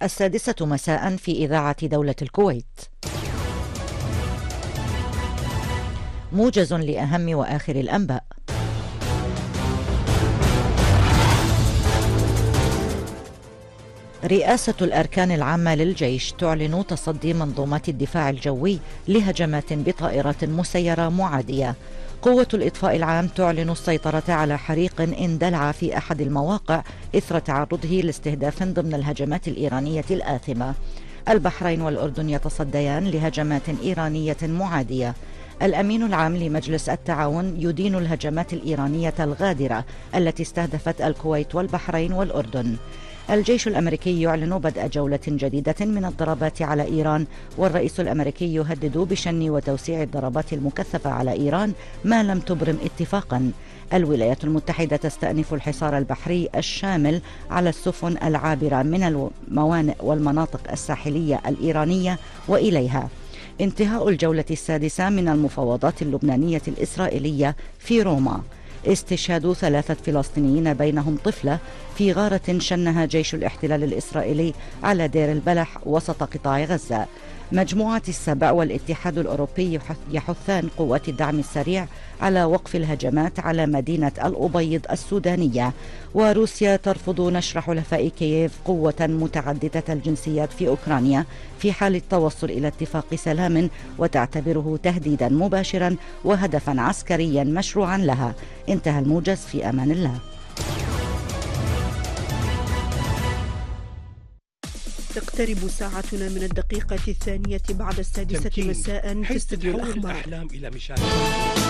السادسة مساء في إذاعة دولة الكويت. موجز لأهم وآخر الأنباء. رئاسة الأركان العامة للجيش تعلن تصدي منظومات الدفاع الجوي لهجمات بطائرات مسيرة معادية. قوة الإطفاء العام تعلن السيطرة على حريق اندلع في أحد المواقع إثر تعرضه لاستهداف ضمن الهجمات الإيرانية الآثمة. البحرين والأردن يتصديان لهجمات إيرانية معادية. الأمين العام لمجلس التعاون يدين الهجمات الإيرانية الغادرة التي استهدفت الكويت والبحرين والأردن. الجيش الأمريكي يعلن بدء جولة جديدة من الضربات على إيران، والرئيس الأمريكي يهدد بشن وتوسيع الضربات المكثفة على إيران ما لم تبرم اتفاقا. الولايات المتحدة تستأنف الحصار البحري الشامل على السفن العابرة من الموانئ والمناطق الساحلية الإيرانية وإليها. انتهاء الجولة السادسة من المفاوضات اللبنانية الإسرائيلية في روما. استشهاد 3 فلسطينيين بينهم طفلة في غارة شنها جيش الاحتلال الإسرائيلي على دير البلح وسط قطاع غزة. مجموعة السبع والاتحاد الأوروبي يحثان قوات الدعم السريع على وقف الهجمات على مدينة الأبيض السودانية. وروسيا ترفض نشر حلفاء كييف قوة متعددة الجنسيات في أوكرانيا في حال التوصل إلى اتفاق سلام، وتعتبره تهديدا مباشرا وهدفا عسكريا مشروعا لها. انتهى الموجز، في أمان الله. تقترب ساعتنا من الدقيقة 2 بعد 6 مساء في استديو الأخبار.